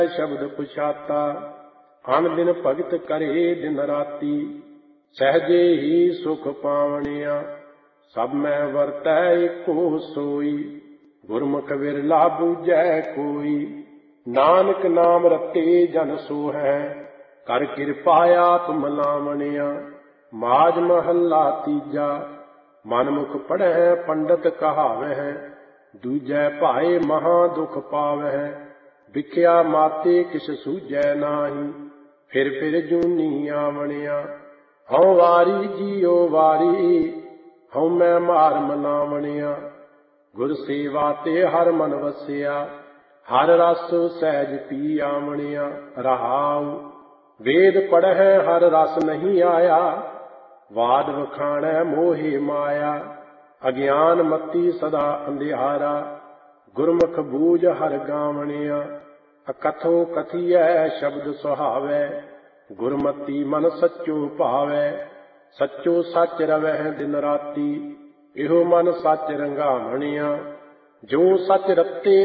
शब्द पुछाता अन दिन भगत करे दिन राती सहजे ही सुख पावनिया सब में वरतै एको सोई गुरमुख विरला बूझै कोई नानक नाम रते जन सो है कर कृपा आप मलावनिया माज महला तीजा मनमुख पढ़ै पंडित कहावै दूजै भाए महा दुख पावै विख्या माते किस सूझै नाही फिर जूनी आवनिया हऊँ वारी जियो वारी हऊँ मैं मार मनावनिया गुर सेवा ते हर मन वसिया हर रस सहज पी आवनिया रहाऊ वेद पढ़ै हर रस नहीं आया वाद वखाणै मोहे माया अज्ञान मती सदा अंधियारा गुरमुख बूझ हर गावनिया अकथो कथियै शब्द सुहावै गुरमती मन सच्चो भावै सच्चो सच रवै दिन राती इहो मन सच रंगावनिया जो सच रते